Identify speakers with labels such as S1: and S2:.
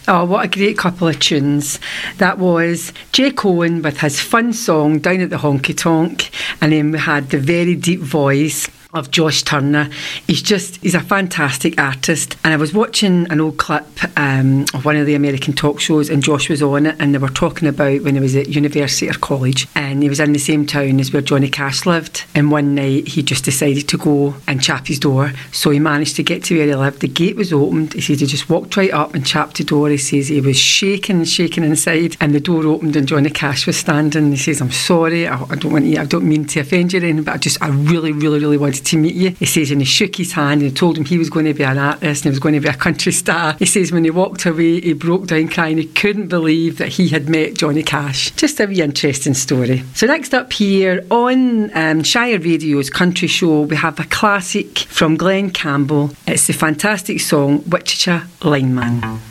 S1: Oh, what a great couple of tunes. That was Jay Cohen with his fun song Down at the Honky Tonk, and then we had the very deep voice of Josh Turner. He's a fantastic artist, and I was watching an old clip of one of the American talk shows, and Josh was on it, and they were talking about when he was at university or college, and he was in the same town as where Johnny Cash lived, and one night he just decided to go and chap his door. So he managed to get to where he lived. The gate was opened. He said he just walked right up and chapped the door. He says he was shaking inside, and the door opened and Johnny Cash was standing. He says, "I'm sorry, I don't mean to offend you or anything, but I really wanted to meet you." He says, and he shook his hand and told him he was going to be an artist and he was going to be a country star. He says when he walked away, he broke down crying. He couldn't believe that he had met Johnny Cash. Just a wee interesting story. So next up here on Shire Radio's Country Show, we have a classic from Glenn Campbell. It's the fantastic song Wichita Lineman.